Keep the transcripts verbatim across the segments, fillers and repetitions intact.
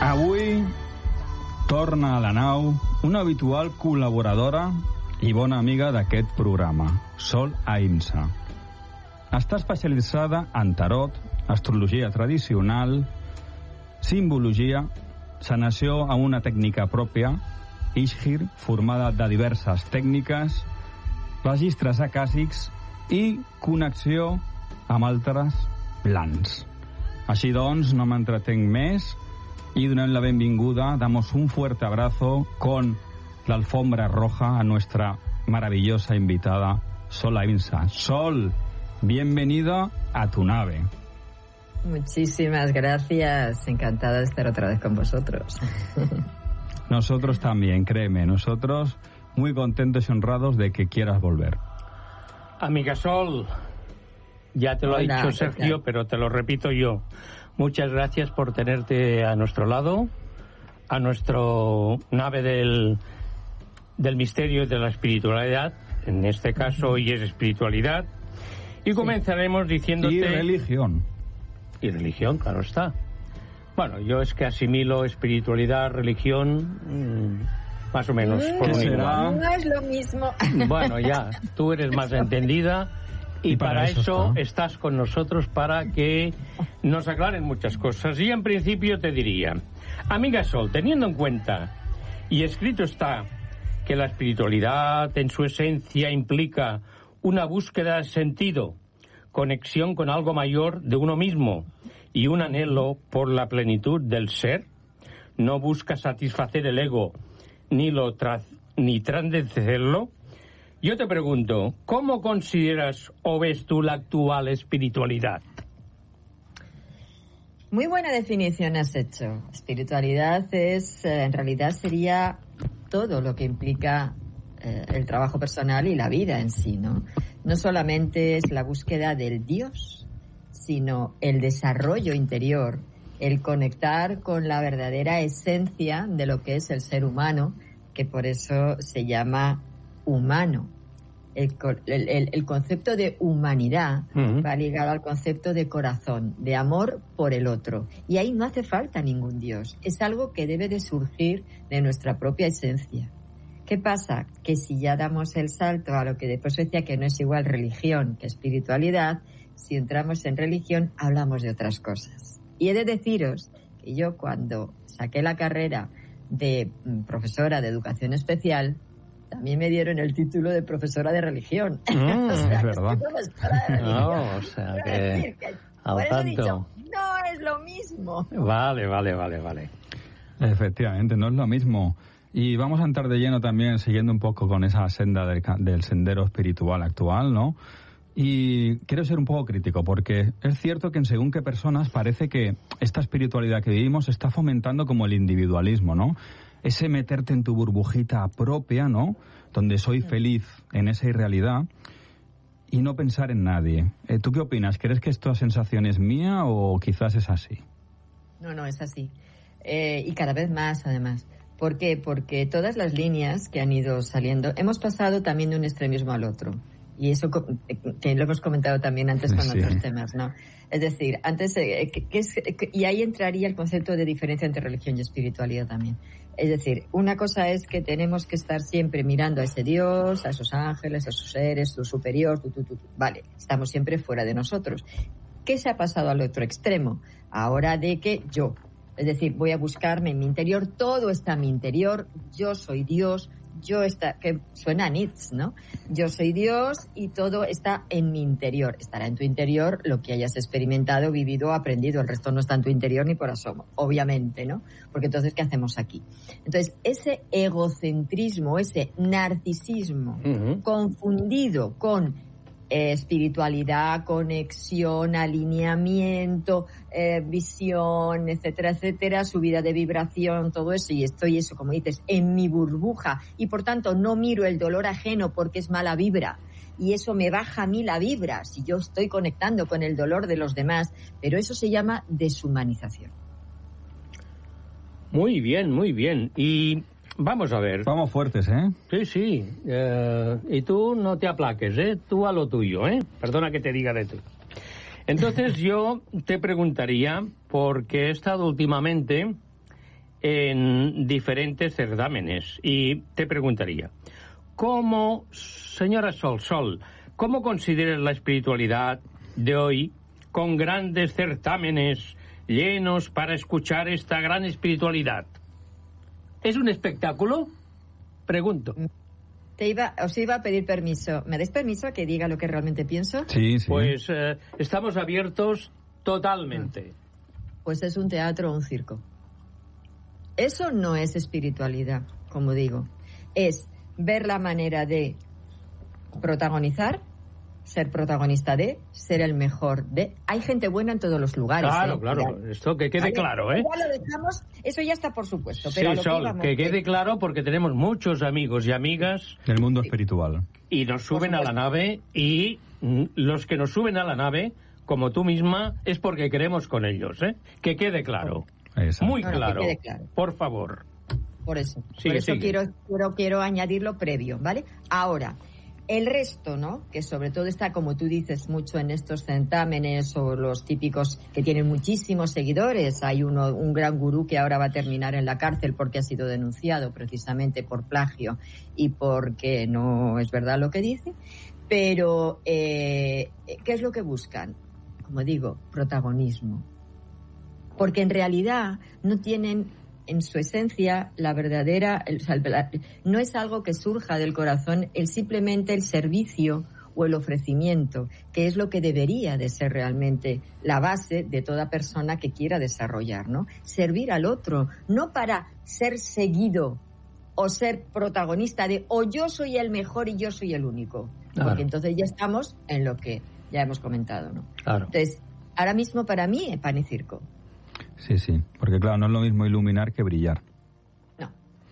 Avui torna a la nau una habitual col·laboradora i bona amiga d'aquest programa, Sol Aïnsa. Està especialitzada en tarot, astrologia tradicional, simbologia, sanació amb una tècnica pròpia, Ishgir, formada de diverses tècniques, registres acàsics i connexió amb altres plans. Així doncs, no m'entretenc més y donen la benvinguda, damos un fuerte abrazo con la alfombra roja a nuestra maravillosa invitada, Sol Aïnsa. Sol, bienvenida a tu nave. Muchísimas gracias, encantada de estar otra vez con vosotros. Nosotros también, créeme, nosotros muy contentos y honrados de que quieras volver. Amiga Sol, ya te lo Hola, ha dicho Sergio, pero te lo repito yo. Muchas gracias por tenerte a nuestro lado, a nuestro nave del, del misterio y de la espiritualidad. En este caso hoy es espiritualidad. Y sí. Comenzaremos diciéndote... Y religión. Y religión, claro está. Bueno, yo es que asimilo espiritualidad, religión, mmm, más o menos. ¿Qué por será? No es lo mismo. Bueno, ya, tú eres más entendida. Y, y para, para eso, eso estás con nosotros para que nos aclaren muchas cosas. Y en principio te diría, amiga Sol, teniendo en cuenta, y escrito está, que la espiritualidad en su esencia implica una búsqueda de sentido, conexión con algo mayor de uno mismo y un anhelo por la plenitud del ser, no busca satisfacer el ego ni, lo tra- ni trascenderlo. Yo te pregunto, ¿cómo consideras o ves tú la actual espiritualidad? Muy buena definición has hecho. Espiritualidad es, en realidad sería todo lo que implica eh, el trabajo personal y la vida en sí, ¿no? No solamente es la búsqueda del Dios, sino el desarrollo interior, el conectar con la verdadera esencia de lo que es el ser humano, que por eso se llama humano. El, el, el concepto de humanidad uh-huh. va ligado al concepto de corazón, de amor por el otro. Y ahí no hace falta ningún Dios. Es algo que debe de surgir de nuestra propia esencia. ¿Qué pasa? Que si ya damos el salto a lo que después decía que no es igual religión que espiritualidad, si entramos en religión hablamos de otras cosas. Y he de deciros que yo cuando saqué la carrera de profesora de educación especial, también me dieron el título de profesora de religión. Mm, o sea, es verdad. De no, o sea que, que al por eso tanto. he dicho, no es lo mismo. Vale, vale, vale, vale. Efectivamente, no es lo mismo. Y vamos a entrar de lleno también, siguiendo un poco con esa senda del, del sendero espiritual actual, ¿no? Y quiero ser un poco crítico, porque es cierto que en según qué personas parece que esta espiritualidad que vivimos está fomentando como el individualismo, ¿no? Ese meterte en tu burbujita propia, ¿no? Donde soy feliz en esa irrealidad y no pensar en nadie. Eh, ¿Tú qué opinas? ¿Crees que esta sensación es mía o quizás es así? No, no, es así. Eh, y cada vez más, además. ¿Por qué? Porque todas las líneas que han ido saliendo, hemos pasado también de un extremismo al otro. Y eso que lo hemos comentado también antes con sí. otros temas, ¿no? Es decir, antes, eh, que, que es, que, y ahí entraría el concepto de diferencia entre religión y espiritualidad también. Es decir, una cosa es que tenemos que estar siempre mirando a ese Dios, a esos ángeles, a esos seres, su superior, tu, tu, tu, tu. Vale, estamos siempre fuera de nosotros. ¿Qué se ha pasado al otro extremo? Ahora de que yo, es decir, voy a buscarme en mi interior, todo está en mi interior, yo soy Dios, yo está, que suena a Nietzsche, ¿no? Yo soy Dios y todo está en mi interior. Estará en tu interior lo que hayas experimentado, vivido o aprendido. El resto no está en tu interior ni por asomo, obviamente, ¿no? Porque entonces, ¿qué hacemos aquí? Entonces, ese egocentrismo, ese narcisismo uh-huh. confundido con eh, espiritualidad, conexión, alineamiento, eh, visión, etcétera, etcétera, subida de vibración, todo eso, y estoy eso, como dices, en mi burbuja, y por tanto no miro el dolor ajeno porque es mala vibra, y eso me baja a mí la vibra si yo estoy conectando con el dolor de los demás, pero eso se llama deshumanización. Muy bien, muy bien. Y vamos a ver. Vamos fuertes, ¿eh? Sí, sí. Eh, y tú no te aplaques, ¿eh? Tú a lo tuyo, ¿eh? Perdona que te diga de tú. Entonces yo te preguntaría, porque he estado últimamente en diferentes certámenes. Y te preguntaría, ¿cómo, señora Sol, Sol, cómo consideras la espiritualidad de hoy con grandes certámenes llenos para escuchar esta gran espiritualidad? ¿Es un espectáculo? Pregunto. Te iba, os iba a pedir permiso. ¿Me dais permiso a que diga lo que realmente pienso? Sí, sí. Pues eh, estamos abiertos totalmente. Pues es un teatro o un circo. Eso no es espiritualidad, como digo. Es ver la manera de protagonizar, ser protagonista de, ser el mejor de. Hay gente buena en todos los lugares. Claro, ¿eh? claro. Claro. Esto que quede claro, ¿eh? Ya lo dejamos, eso ya está por supuesto. Sí, Pero a lo Sol, que, íbamos, que quede claro porque tenemos muchos amigos y amigas del mundo espiritual. Y nos suben a la nave y mm, los que nos suben a la nave, como tú misma, es porque queremos con ellos, ¿eh? Que quede claro. Exacto. Muy No, no, claro. que quede claro. Por favor. Por eso. Sigue, por eso sigue. quiero, quiero, quiero añadir lo previo, ¿vale? Ahora, el resto, ¿no? Que sobre todo está, como tú dices, mucho en estos certámenes o los típicos que tienen muchísimos seguidores. Hay uno, un gran gurú que ahora va a terminar en la cárcel porque ha sido denunciado precisamente por plagio y porque no es verdad lo que dice. Pero, eh, ¿qué es lo que buscan? Como digo, protagonismo. Porque en realidad no tienen en su esencia la verdadera, el, la, no es algo que surja del corazón, es simplemente el servicio o el ofrecimiento, que es lo que debería de ser realmente la base de toda persona que quiera desarrollar, ¿no? Servir al otro, no para ser seguido o ser protagonista de o yo soy el mejor y yo soy el único, Claro. porque entonces ya estamos en lo que ya hemos comentado, ¿no? Claro. Entonces, ahora mismo para mí es pan y circo. Sí, sí, porque claro, no es lo mismo iluminar que brillar. No.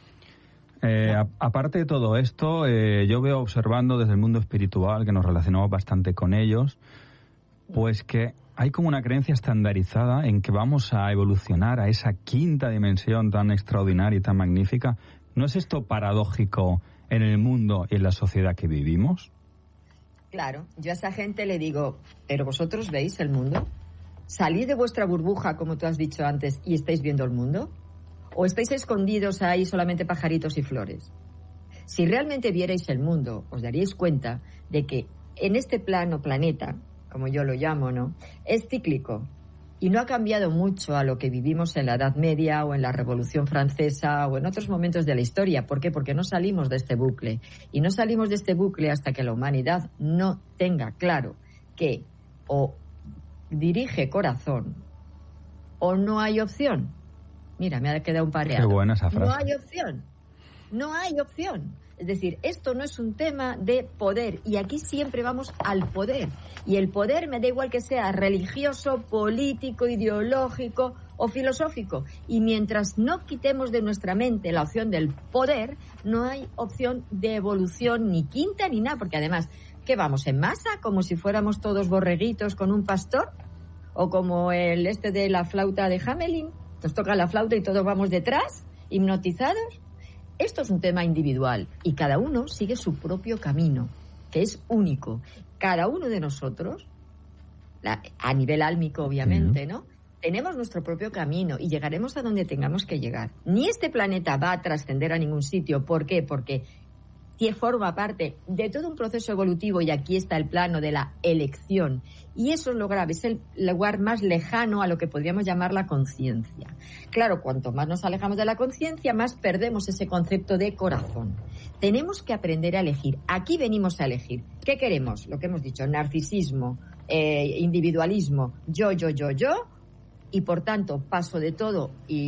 Eh, a, aparte de todo esto, eh, yo veo observando desde el mundo espiritual, que nos relacionamos bastante con ellos, pues que hay como una creencia estandarizada en que vamos a evolucionar a esa quinta dimensión tan extraordinaria y tan magnífica. ¿No es esto paradójico en el mundo y en la sociedad que vivimos? Claro, yo a esa gente le digo, ¿pero vosotros veis el mundo? ¿Salís de vuestra burbuja, como tú has dicho antes, y estáis viendo el mundo? ¿O estáis escondidos ahí solamente pajaritos y flores? Si realmente vierais el mundo, os daríais cuenta de que en este plano planeta, como yo lo llamo, ¿no?, es cíclico y no ha cambiado mucho a lo que vivimos en la Edad Media o en la Revolución Francesa o en otros momentos de la historia. ¿Por qué? Porque no salimos de este bucle. Y no salimos de este bucle hasta que la humanidad no tenga claro que o dirige corazón o no hay opción. Mira, me ha quedado un pareado. Qué buena esa frase. No hay opción. No hay opción. Es decir, esto no es un tema de poder y aquí siempre vamos al poder. Y el poder me da igual que sea religioso, político, ideológico o filosófico. Y mientras no quitemos de nuestra mente la opción del poder, no hay opción de evolución ni quinta ni nada. Porque además, ¿qué vamos? ¿En masa? ¿Como si fuéramos todos borreguitos con un pastor? ¿O como el este de la flauta de Hamelin? Nos toca la flauta y todos vamos detrás, hipnotizados. Esto es un tema individual y cada uno sigue su propio camino, que es único. Cada uno de nosotros, la, a nivel álmico obviamente, ¿no?, tenemos nuestro propio camino y llegaremos a donde tengamos que llegar. Ni este planeta va a trascender a ningún sitio. ¿Por qué? Porque forma parte de todo un proceso evolutivo y aquí está el plano de la elección. Y eso es lo grave, es el lugar más lejano a lo que podríamos llamar la conciencia. Claro, cuanto más nos alejamos de la conciencia, más perdemos ese concepto de corazón. Tenemos que aprender a elegir. Aquí venimos a elegir. ¿Qué queremos? Lo que hemos dicho, narcisismo, eh, individualismo, yo, yo, yo, yo, y por tanto paso de todo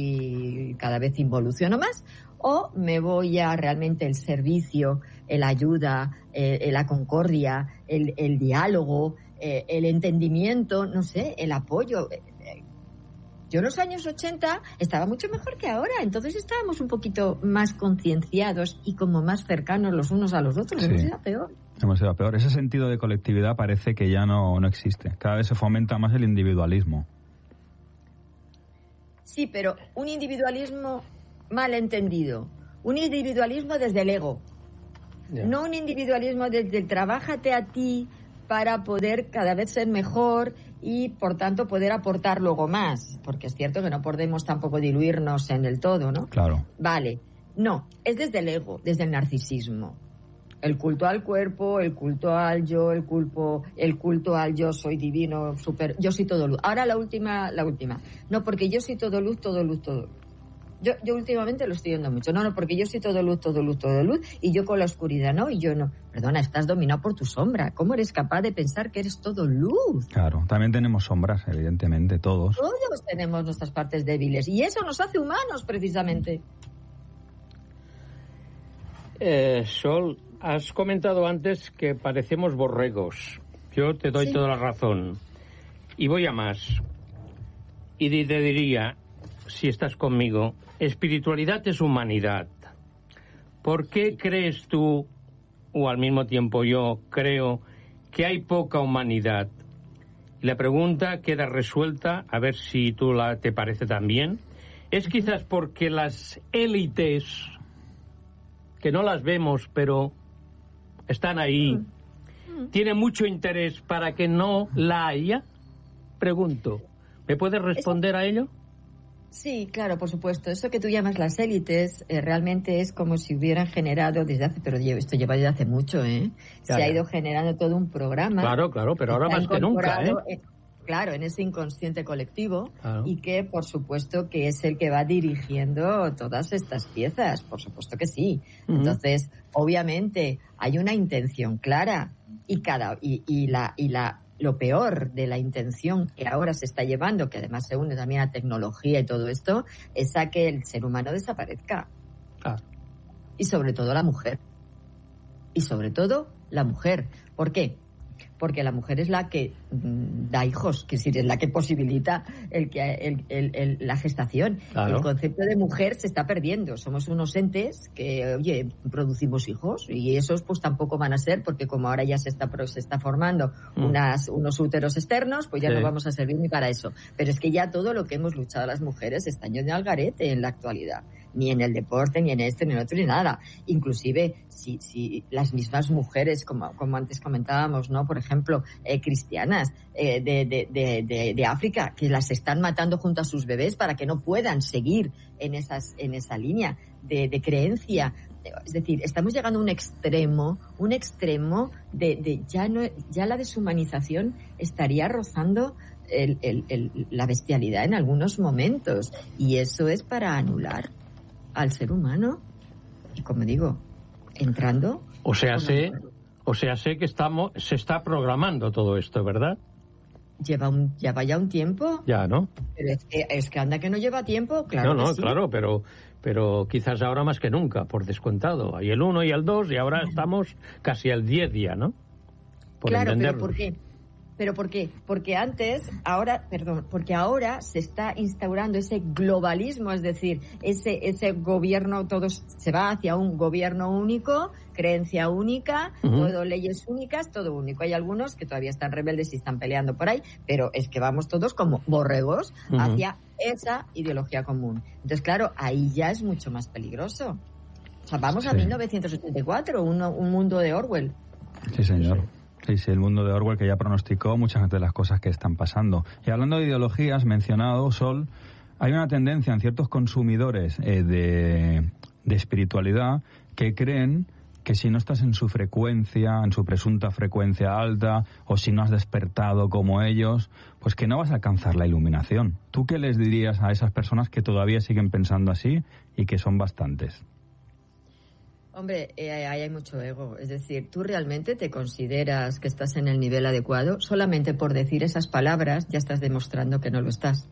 y cada vez involuciono más, o me voy a realmente el servicio, la ayuda, eh, la concordia, el, el diálogo, eh, el entendimiento, no sé, el apoyo. Yo en los años ochenta estaba mucho mejor que ahora, entonces estábamos un poquito más concienciados y como más cercanos los unos a los otros. Sí. Hemos ido peor. Hemos ido peor. Ese sentido de colectividad parece que ya no, no existe. Cada vez se fomenta más el individualismo. Sí, pero un individualismo mal entendido. Un individualismo desde el ego. Yeah. No un individualismo desde el trabájate a ti para poder cada vez ser mejor y por tanto poder aportar luego más, porque es cierto que no podemos tampoco diluirnos en el todo, ¿no? Claro. Vale, no, es desde el ego, desde el narcisismo. El culto al cuerpo, el culto al yo, el culto, el culto al yo soy divino, super, yo soy todo luz. Ahora la última, la última. No, porque yo soy todo luz, todo luz, todo luz. Yo, yo últimamente lo estoy viendo mucho. No, no, porque yo soy todo luz, todo luz, todo luz, y yo con la oscuridad no, y yo no. Perdona, estás dominado por tu sombra. ¿Cómo eres capaz de pensar que eres todo luz? Claro, también tenemos sombras, evidentemente, todos. Todos tenemos nuestras partes débiles, y eso nos hace humanos, precisamente. Eh, Sol, has comentado antes que parecemos borregos. Yo te doy sí. toda la razón. Y voy a más. Y te diría, si estás conmigo, espiritualidad es humanidad. ¿Por qué crees tú, o al mismo tiempo yo creo, que hay poca humanidad? Y la pregunta queda resuelta, a ver si tú la te parece también. Es quizás porque las élites, que no las vemos, pero están ahí, mm. tienen mucho interés para que no la haya. Pregunto, ¿me puedes responder Eso... a ello? Sí, claro, por supuesto. Eso que tú llamas las élites eh, realmente es como si hubieran generado desde hace, pero esto lleva desde hace mucho, ¿eh? Ya, Se ya. ha ido generando todo un programa. Claro, claro, pero ahora más que nunca, ¿eh? En, claro, en ese inconsciente colectivo claro. y que, por supuesto, que es el que va dirigiendo todas estas piezas. Por supuesto que sí. Uh-huh. Entonces, obviamente, hay una intención clara y cada y, y la y la lo peor de la intención que ahora se está llevando, que además se une también a tecnología y todo esto, es a que el ser humano desaparezca. Ah. Y sobre todo la mujer. Y sobre todo la mujer. ¿Por qué? Porque la mujer es la que mmm, da hijos, que es decir, es la que posibilita el que el, el, el, la gestación. Claro. El concepto de mujer se está perdiendo. Somos unos entes que, oye, producimos hijos y esos pues tampoco van a ser, porque como ahora ya se está se está formando mm. unas, unos úteros externos, pues ya sí. no vamos a servir ni para eso. Pero es que ya todo lo que hemos luchado las mujeres está yendo al garete en la actualidad. Ni en el deporte, ni en este, ni en otro, ni nada. Inclusive, si, si las mismas mujeres, como, como antes comentábamos, ¿no? Por ejemplo, eh, cristianas eh, de, de, de, de, de África, que las están matando junto a sus bebés para que no puedan seguir en, esas, en esa línea de, de creencia. Es decir, estamos llegando a un extremo, un extremo de, de ya no, ya la deshumanización estaría rozando el, el, el, la bestialidad en algunos momentos. Y eso es para anular al ser humano, y como digo, entrando. O sea, sé, o sea, sé que estamos, se está programando todo esto, ¿verdad? Lleva un, lleva ya un tiempo. Ya, ¿no? Pero es que, es que anda que no lleva tiempo, claro. No, no, que sí. claro, pero, pero quizás ahora más que nunca, por descontado. Hay el uno y el dos y ahora estamos casi al diez ya, ¿no? Por claro, entenderlo. Pero ¿por qué? ¿Pero por qué? Porque antes, ahora, perdón, porque ahora se está instaurando ese globalismo, es decir, ese ese gobierno, todo se va hacia un gobierno único, creencia única, uh-huh. todo leyes únicas, todo único. Hay algunos que todavía están rebeldes y están peleando por ahí, pero es que vamos todos como borregos uh-huh. hacia esa ideología común. Entonces, claro, ahí ya es mucho más peligroso. O sea, vamos sí. a mil novecientos ochenta y cuatro, un, un mundo de Orwell. Sí, señor. Sí, sí, el mundo de Orwell que ya pronosticó muchas de las cosas que están pasando. Y hablando de ideologías, mencionado, Sol, hay una tendencia en ciertos consumidores eh, de, de espiritualidad que creen que si no estás en su frecuencia, en su presunta frecuencia alta, o si no has despertado como ellos, pues que no vas a alcanzar la iluminación. ¿Tú qué les dirías a esas personas que todavía siguen pensando así y que son bastantes? Hombre, eh, ahí hay mucho ego. Es decir, ¿tú realmente te consideras que estás en el nivel adecuado? Solamente por decir esas palabras ya estás demostrando que no lo estás.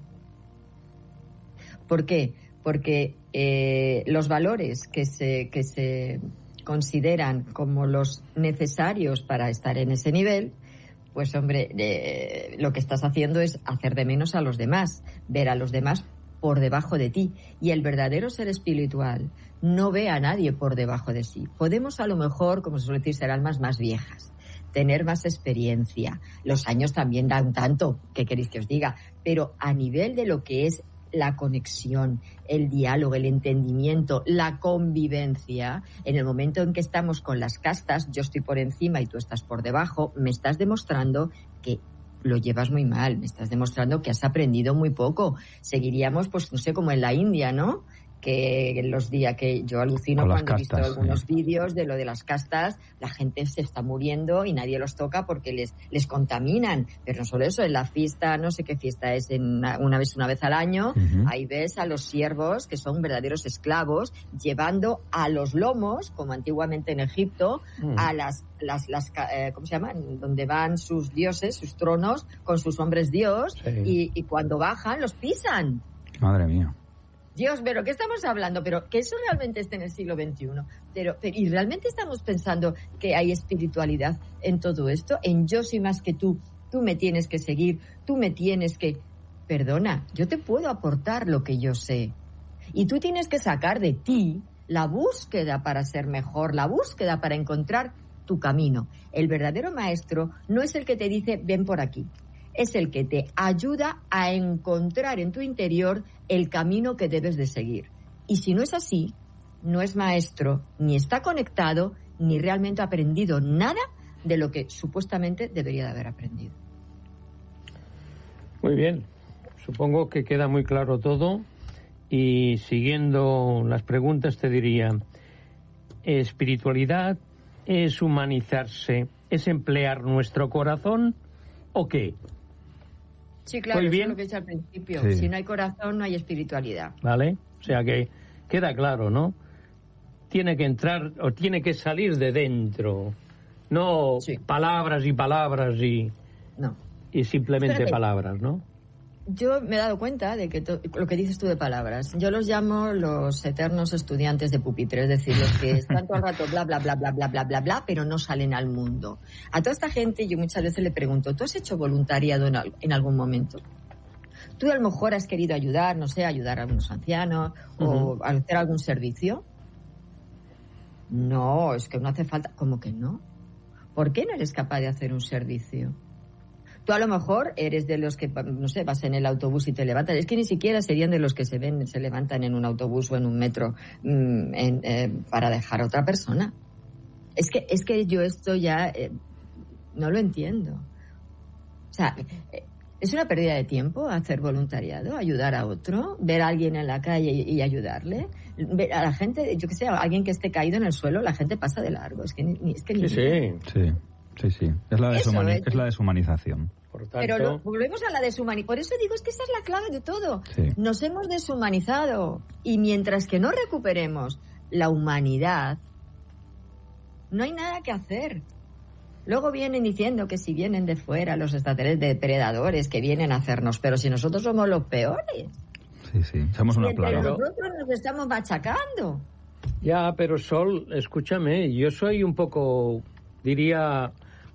¿Por qué? Porque eh, los valores que se, que se consideran como los necesarios para estar en ese nivel, pues hombre, eh, lo que estás haciendo es hacer de menos a los demás, ver a los demás por debajo de ti. Y el verdadero ser espiritual no ve a nadie por debajo de sí. Podemos a lo mejor, como se suele decir, ser almas más viejas, tener más experiencia. Los años también dan tanto, ¿qué queréis que os diga? Pero a nivel de lo que es la conexión, el diálogo, el entendimiento, la convivencia, en el momento en que estamos con las castas, yo estoy por encima y tú estás por debajo, me estás demostrando que lo llevas muy mal, me estás demostrando que has aprendido muy poco. Seguiríamos, pues no sé, como en la India, ¿no? Que los días que yo alucino cuando castas, he visto algunos sí. vídeos de lo de las castas, la gente se está muriendo y nadie los toca porque les les contaminan. Pero no solo eso, en la fiesta, no sé qué fiesta es, en una, una vez una vez al año, uh-huh. ahí ves a los siervos, que son verdaderos esclavos, llevando a los lomos, como antiguamente en Egipto, uh-huh. a las, las, las eh, ¿cómo se llaman? Donde van sus dioses, sus tronos, con sus hombres dios, sí. y, y cuando bajan los pisan. Madre mía. Dios, pero ¿qué estamos hablando? Pero que eso realmente esté en el siglo veintiuno. Pero, pero ¿y realmente estamos pensando que hay espiritualidad en todo esto? En yo soy más que tú, tú me tienes que seguir, tú me tienes que... Perdona, yo te puedo aportar lo que yo sé. Y tú tienes que sacar de ti la búsqueda para ser mejor, la búsqueda para encontrar tu camino. El verdadero maestro no es el que te dice, ven por aquí. Es el que te ayuda a encontrar en tu interior el camino que debes de seguir. Y si no es así, no es maestro, ni está conectado, ni realmente ha aprendido nada de lo que supuestamente debería de haber aprendido. Muy bien. Supongo que queda muy claro todo. Y siguiendo las preguntas te diría, ¿espiritualidad es humanizarse, es emplear nuestro corazón o qué? Sí, claro, eso es lo que he dicho al principio. Sí. Si no hay corazón, no hay espiritualidad. Vale, o sea que queda claro, ¿no? Tiene que entrar o tiene que salir de dentro. No sí. palabras y palabras y, no. y simplemente Espérate. palabras, ¿no? Yo me he dado cuenta de que to- lo que dices tú de palabras, yo los llamo los eternos estudiantes de pupitre, es decir, los que están todo el rato bla, bla, bla, bla, bla, bla, bla, bla, pero no salen al mundo. A toda esta gente yo muchas veces le pregunto, ¿tú has hecho voluntariado en, al- en algún momento? ¿Tú a lo mejor has querido ayudar, no sé, ayudar a algunos ancianos uh-huh. o hacer algún servicio? No, es que no hace falta. ¿Cómo que no? ¿Por qué no eres capaz de hacer un servicio? Tú a lo mejor eres de los que, no sé, vas en el autobús y te levantas. Es que ni siquiera serían de los que se ven, se levantan en un autobús o en un metro mmm, en, eh, para dejar a otra persona. Es que, es que yo esto ya eh, no lo entiendo. O sea, eh, es una pérdida de tiempo hacer voluntariado, ayudar a otro, ver a alguien en la calle y, y ayudarle. Ver a la gente, yo que sé, a alguien que esté caído en el suelo, la gente pasa de largo. Es que ni... Es que ni sí, sí, sí. Sí, sí, es la, deshumani- es, es la deshumanización. Por tanto... Pero lo, volvemos a la deshumanización. Por eso digo, es que esa es la clave de todo. Sí. Nos hemos deshumanizado. Y mientras que no recuperemos la humanidad, no hay nada que hacer. Luego vienen diciendo que si vienen de fuera los extraterrestres depredadores que vienen a hacernos, pero si nosotros somos los peores. Sí, sí, somos una plaga. Pero nosotros nos estamos machacando. Ya, pero Sol, escúchame, yo soy un poco, diría...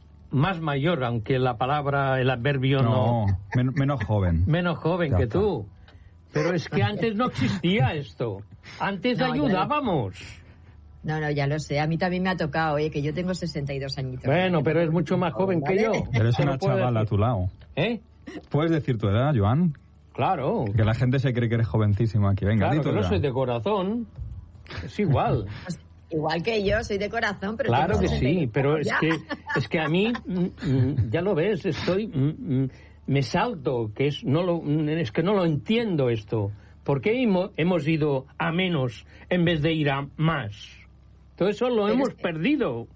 más mayor, aunque la palabra, el adverbio no... No, men- menos joven. Menos joven ya que está. Tú. Pero es que antes no existía esto. Antes no, ayudábamos. No, no, ya lo sé. A mí también me ha tocado, oye, que yo tengo sesenta y dos añitos. Bueno, pero es mucho más joven que yo. Eres una chavala a tu lado. ¿Eh? ¿Puedes decir tu edad, Joan? Claro. Que la gente se cree que eres jovencísimo aquí. Venga, claro, di tu que no edad. soy de corazón. Es igual. Igual que yo, soy de corazón, pero... Claro que sí, pero es que, es que a mí, mm, ya lo ves, estoy... Mm, me salto, que es, no lo, es que no lo entiendo esto. ¿Por qué hemos, hemos ido a menos en vez de ir a más? Todo eso lo pero hemos es que... perdido.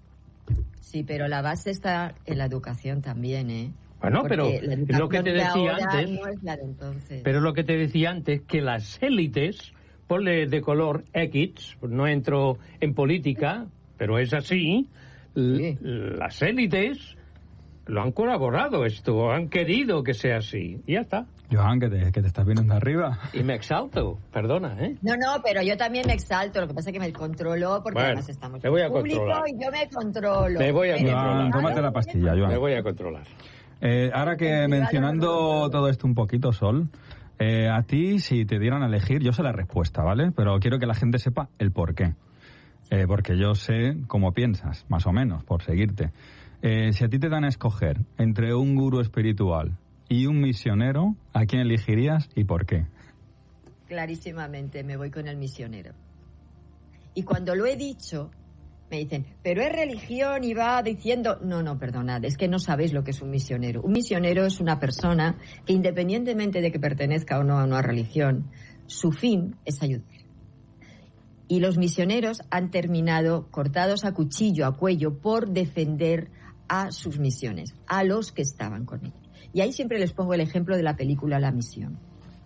Sí, pero la base está en la educación también, ¿eh? Bueno, porque pero es lo que te decía de antes... No es la de entonces. Pero es lo que te decía antes, que las élites... ponle de color X, no entro en política, pero es así, sí. Las élites lo han colaborado esto, han querido que sea así, y ya está. Joan, que te, que te estás viendo de arriba. Y me exalto, perdona, ¿eh? No, no, pero yo también me exalto, lo que pasa es que me controlo, porque bueno, además estamos en público controlar. Y yo me controlo. Me voy a pero controlar. Joan, tómate la pastilla, Joan. Me voy a controlar. Eh, ahora que mencionando todo esto un poquito, Sol... Eh, a ti, si te dieran a elegir, yo sé la respuesta, ¿vale? Pero quiero que la gente sepa el por qué. Eh, porque yo sé cómo piensas, más o menos, por seguirte. Eh, si a ti te dan a escoger entre un gurú espiritual y un misionero, ¿a quién elegirías y por qué? Clarísimamente me voy con el misionero. Y cuando lo he dicho, me dicen, pero es religión y va diciendo... No, no, perdonad, es que no sabéis lo que es un misionero. Un misionero es una persona que, independientemente de que pertenezca o no a una religión, su fin es ayudar. Y los misioneros han terminado cortados a cuchillo, a cuello, por defender a sus misiones, a los que estaban con ellos. Y ahí siempre les pongo el ejemplo de la película La Misión.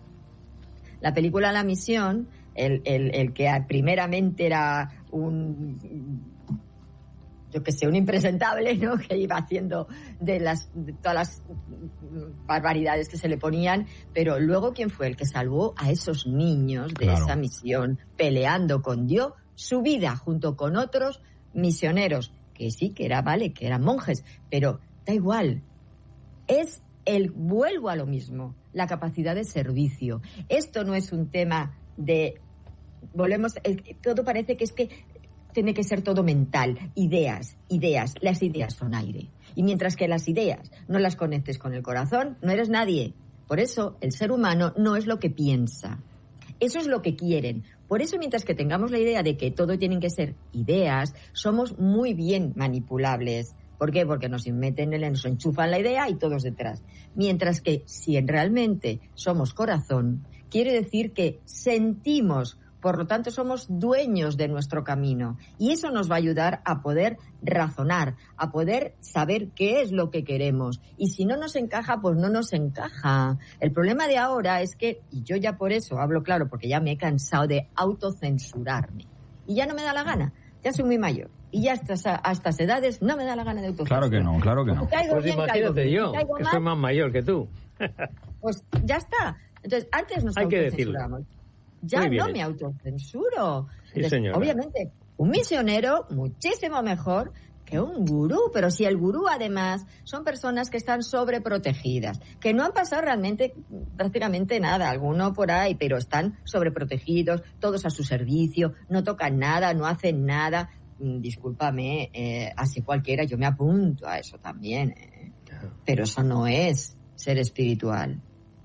La película La Misión, el, el, el que primeramente era un... yo que sé, un impresentable, ¿no? Que iba haciendo de las de todas las barbaridades que se le ponían, pero luego ¿quién fue el que salvó a esos niños de claro. esa misión, peleando con Dios su vida junto con otros misioneros? Que sí, que era, vale, que eran monjes, pero da igual. Es el, vuelvo a lo mismo, la capacidad de servicio. Esto no es un tema de, volvemos, el, todo parece que es que tiene que ser todo mental, ideas, ideas, las ideas son aire. Y mientras que las ideas no las conectes con el corazón, no eres nadie. Por eso el ser humano no es lo que piensa. Eso es lo que quieren. Por eso mientras que tengamos la idea de que todo tienen que ser ideas, somos muy bien manipulables. ¿Por qué? Porque nos meten, nos enchufan la idea y todos detrás. Mientras que si realmente somos corazón, quiere decir que sentimos. Por lo tanto, somos dueños de nuestro camino y eso nos va a ayudar a poder razonar, a poder saber qué es lo que queremos. Y si no nos encaja, pues no nos encaja. El problema de ahora es que, y yo ya por eso hablo claro, porque ya me he cansado de autocensurarme y ya no me da la gana, ya soy muy mayor. Y ya a estas, a estas edades no me da la gana de autocensurar. Claro que no, claro que no. Pues bien, imagínate bien, yo, que mal, soy más mayor que tú. Pues ya está. Entonces, antes nos autocensurábamos. Ya no me autocensuro. Sí, Entonces, obviamente, un misionero muchísimo mejor que un gurú, pero si el gurú además son personas que están sobreprotegidas, que no han pasado realmente prácticamente nada, alguno por ahí, pero están sobreprotegidos, todos a su servicio, no tocan nada, no hacen nada. Discúlpame, eh, así cualquiera, yo me apunto a eso también, eh. pero eso no es ser espiritual.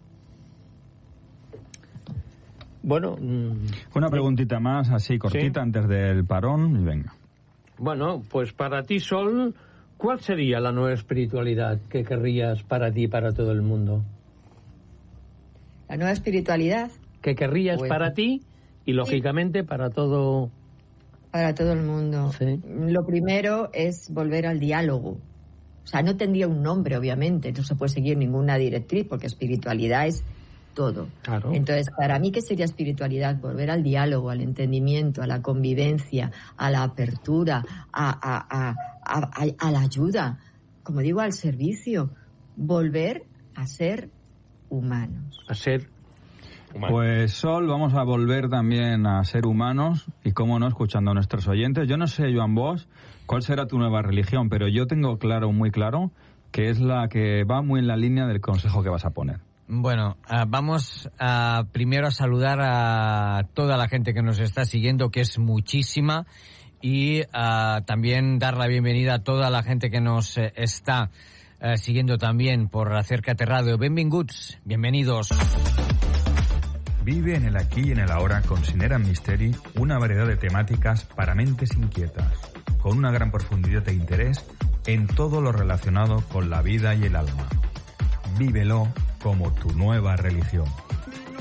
Bueno, mmm, una preguntita más, así cortita, ¿sí? Antes del parón, y venga. Bueno, pues para ti, Sol, ¿cuál sería la nueva espiritualidad que querrías para ti y para todo el mundo? ¿La nueva espiritualidad? Que querrías pues, para ti y, lógicamente, sí. para todo... Para todo el mundo. Sí. Lo primero es volver al diálogo. O sea, no tendría un nombre, obviamente, no se puede seguir ninguna directriz, porque espiritualidad es todo. Claro. Entonces, para mí, ¿qué sería espiritualidad? Volver al diálogo, al entendimiento, a la convivencia, a la apertura, a, a, a, a, a la ayuda, como digo, al servicio. Volver a ser humanos. A ser humanos. Pues, Sol, vamos a volver también a ser humanos y, cómo no, escuchando a nuestros oyentes. Yo no sé, Joan Bosch, cuál será tu nueva religión, pero yo tengo claro, muy claro, que es la que va muy en la línea del consejo que vas a poner. Bueno, uh, vamos uh, primero a saludar a toda la gente que nos está siguiendo, que es muchísima, y uh, también dar la bienvenida a toda la gente que nos eh, está uh, siguiendo también por Acércate Radio. Benvinguts, bienvenidos. Vive en el aquí y en el ahora con Sineran Misteri una variedad de temáticas para mentes inquietas, con una gran profundidad e interés en todo lo relacionado con la vida y el alma. Vívelo como tu nueva religión.